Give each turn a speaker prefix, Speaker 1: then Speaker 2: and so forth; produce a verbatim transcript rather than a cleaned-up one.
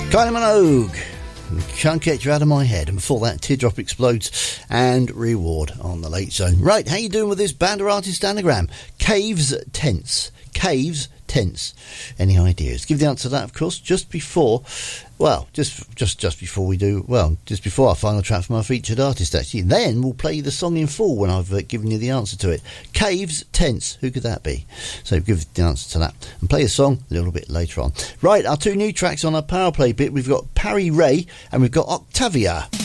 Speaker 1: Kylie Minogue, Can't Get You Out of My Head, and before that, Teardrop Explodes and Reward on the Late Zone. Right, how you doing with this band or artist anagram? Caves Tense. Caves Tense. Any ideas? Give the answer to that, of course, just before, well, just just just before we do, well, just before our final track from our featured artist, actually. Then we'll play the song in full when I've uh, given you the answer to it. Caves Tense. Who could that be? So give the answer to that and play a song a little bit later on. Right, our two new tracks on our power play bit. We've got Parry Ray and we've got Octavia.